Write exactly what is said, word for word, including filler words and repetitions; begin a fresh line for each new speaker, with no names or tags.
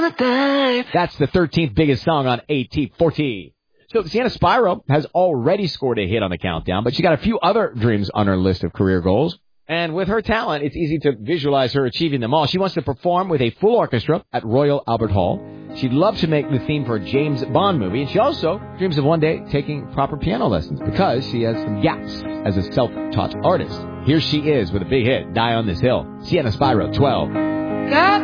That's the thirteenth biggest song on A T forty. So Sienna Spiro has already scored a hit on the countdown, but she got a few other dreams on her list of career goals. And with her talent, it's easy to visualize her achieving them all. She wants to perform with a full orchestra at Royal Albert Hall. She'd love to make the theme for a James Bond movie. And she also dreams of one day taking proper piano lessons because she has some gaps as a self-taught artist. Here she is with a big hit, Die on This Hill. Sienna Spiro, twelve. God.